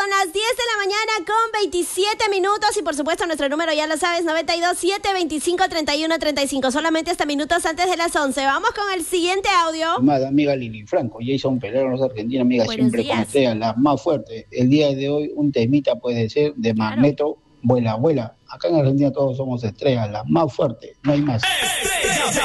son las 10 de la mañana con 27 minutos y por supuesto nuestro número ya lo sabes, 92-725-3135, solamente hasta minutos antes de las 11. Vamos con el siguiente audio. Amada amiga Lili Franco, Jason Pelero, los argentinos, amiga, Buenos siempre días. con estrellas, la más fuerte. El día de hoy un temita puede ser de Magneto, vuela, vuela. Acá en Argentina todos somos estrellas, las más fuertes, no hay más.